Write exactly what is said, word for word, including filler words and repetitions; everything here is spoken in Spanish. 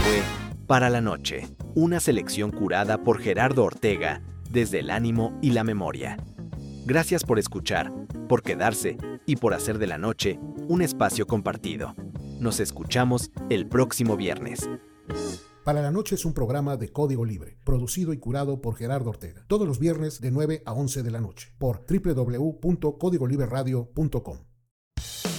fue Para la Noche, una selección curada por Gerardo Ortega desde el ánimo y la memoria. Gracias por escuchar, por quedarse y por hacer de la noche un espacio compartido. Nos escuchamos el próximo viernes. Para la Noche es un programa de Código Libre, producido y curado por Gerardo Ortega, todos los viernes de nueve a once de la noche, por doble u doble u doble u punto código libre radio punto com.